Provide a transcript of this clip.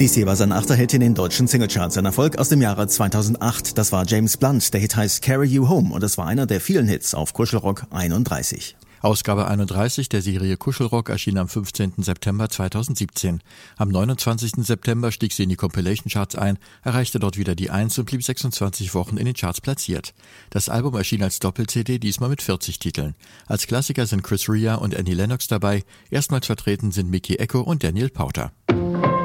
DC war sein 8. Hit in den deutschen Singlecharts. Ein Erfolg aus dem Jahre 2008. Das war James Blunt. Der Hit heißt Carry You Home und es war einer der vielen Hits auf Kuschelrock 31. Ausgabe 31 der Serie Kuschelrock erschien am 15. September 2017. Am 29. September stieg sie in die Compilation-Charts ein, erreichte dort wieder die 1 und blieb 26 Wochen in den Charts platziert. Das Album erschien als Doppel-CD, diesmal mit 40 Titeln. Als Klassiker sind Chris Rea und Annie Lennox dabei. Erstmals vertreten sind Mickey Echo und Daniel Powter.